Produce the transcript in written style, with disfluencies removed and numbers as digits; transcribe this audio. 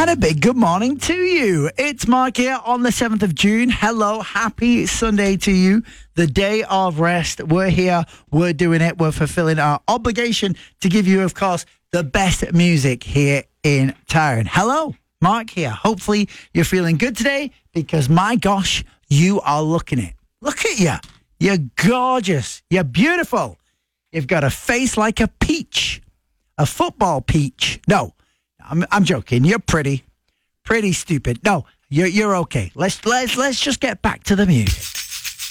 And a big good morning to you. It's Mark here on the 7th of June. Hello, happy Sunday to you. The day of rest. We're here, we're doing it, we're fulfilling our obligation to give you, of course, the best music here in town. Hello, Mark here. Hopefully you're feeling good today because, my gosh, you are looking it. Look at you. You're gorgeous. You're beautiful. You've got a face like a peach. A football peach. No. I'm joking. You're pretty stupid. No, you're okay. Let's just get back to the music.